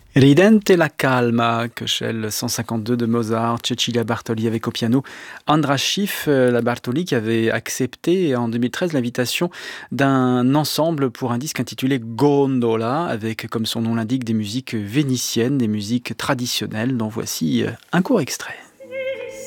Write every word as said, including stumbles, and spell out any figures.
Ridente la calma, Köchel cent cinquante-deux de Mozart, Cecilia Bartoli avec au piano, Andras Schiff, euh, la Bartoli qui avait accepté en deux mille treize l'invitation d'un ensemble pour un disque intitulé Gondola, avec comme son nom l'indique des musiques vénitiennes, des musiques traditionnelles, dont voici euh, un court extrait.